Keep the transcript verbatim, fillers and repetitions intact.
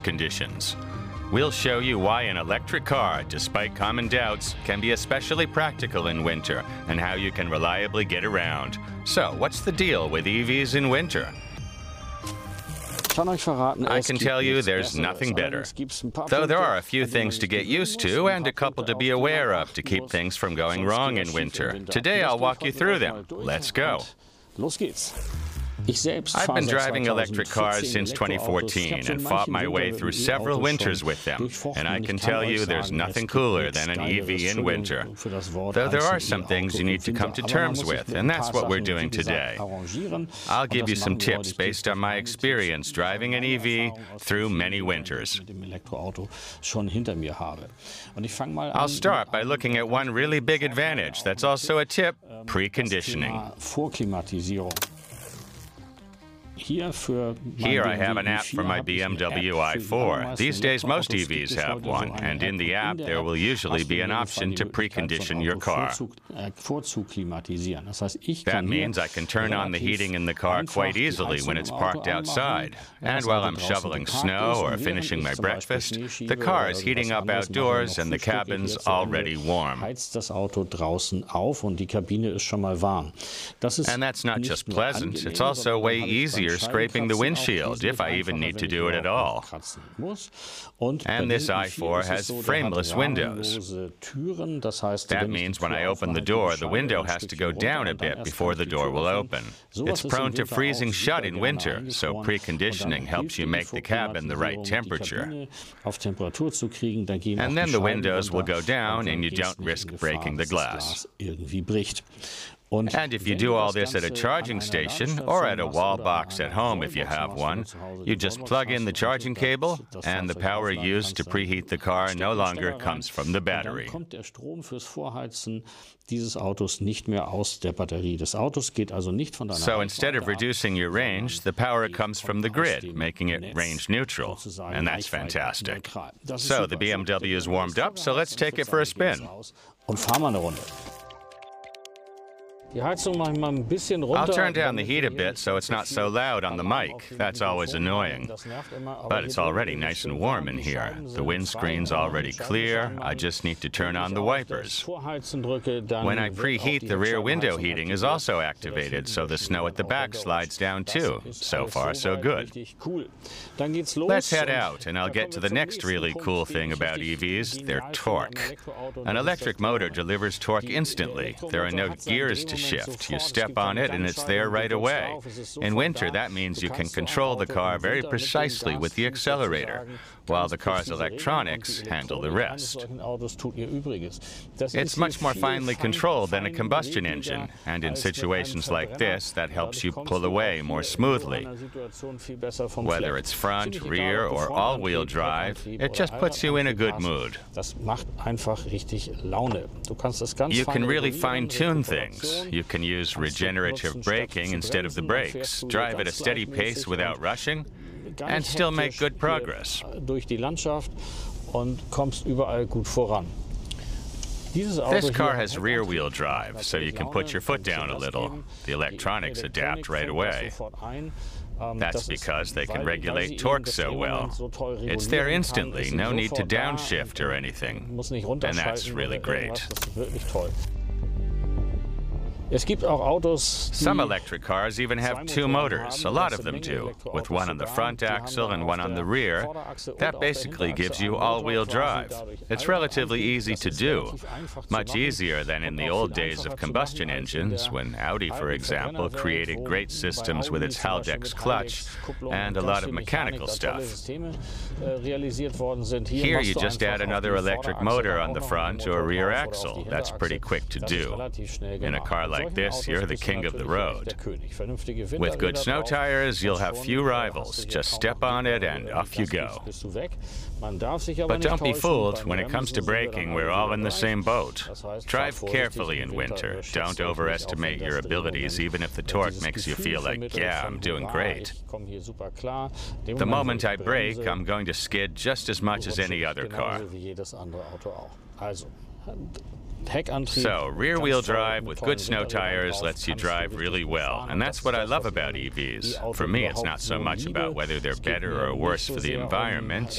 conditions. We'll show you why an electric car, despite common doubts, can be especially practical in winter and how you can reliably get around. So, what's the deal with E Vs in winter? I can tell you there's nothing better. Though there are a few things to get used to and a couple to be aware of to keep things from going wrong in winter. Today I'll walk you through them. Let's go. I've been driving electric cars since twenty fourteen and fought my way through several winters with them, and I can tell you there's nothing cooler than an E V in winter. Though there are some things you need to come to terms with, and that's what we're doing today. I'll give you some tips based on my experience driving an E V through many winters. I'll start by looking at one really big advantage that's also a tip: preconditioning. Here I have an app for my B M W i four. These days most E Vs have one, and in the app there will usually be an option to precondition your car. That means I can turn on the heating in the car quite easily when it's parked outside. And while I'm shoveling snow or finishing my breakfast, the car is heating up outdoors and the cabin's already warm. And that's not just pleasant, it's also way easier scraping the windshield, if I even need to do it at all. And this i four has frameless windows. That means when I open the door, the window has to go down a bit before the door will open. It's prone to freezing shut in winter, so preconditioning helps you make the cabin the right temperature. And then the windows will go down and you don't risk breaking the glass. And if you do all this at a charging station or at a wall box at home if you have one, you just plug in the charging cable and the power used to preheat the car no longer comes from the battery. So instead of reducing your range, the power comes from the grid, making it range neutral. And that's fantastic. So the B M W is warmed up, so let's take it for a spin. I'll turn down the heat a bit so it's not so loud on the mic. That's always annoying. But it's already nice and warm in here. The windscreen's already clear. I just need to turn on the wipers. When I preheat, the rear window heating is also activated, so the snow at the back slides down too. So far, so good. Let's head out, and I'll get to the next really cool thing about E Vs, their torque. An electric motor delivers torque instantly. There are no gears to shift. You step on it and it's there right away. In winter, that means you can control the car very precisely with the accelerator, while the car's electronics handle the rest. It's much more finely controlled than a combustion engine, and in situations like this, that helps you pull away more smoothly. Whether it's front, rear, or all-wheel drive, it just puts you in a good mood. You can really fine-tune things. You can use regenerative braking instead of the brakes, drive at a steady pace without rushing, and still make good progress. This car has rear-wheel drive, so you can put your foot down a little. The electronics adapt right away. That's because they can regulate torque so well. It's there instantly, no need to downshift or anything. And that's really great. Some electric cars even have two motors, a lot of them do, with one on the front axle and one on the rear. That basically gives you all-wheel drive. It's relatively easy to do, much easier than in the old days of combustion engines, when Audi, for example, created great systems with its Haldex clutch and a lot of mechanical stuff. Here you just add another electric motor on the front or rear axle. That's pretty quick to do. In a car like Like this, you're the king of the road. With good snow tires, you'll have few rivals. Just step on it and off you go. But don't be fooled. When it comes to braking, we're all in the same boat. Drive carefully in winter. Don't overestimate your abilities, even if the torque makes you feel like, yeah, I'm doing great. The moment I brake, I'm going to skid just as much as any other car. So, rear-wheel drive with good snow tires lets you drive really well, and that's what I love about E Vs. For me, it's not so much about whether they're better or worse for the environment,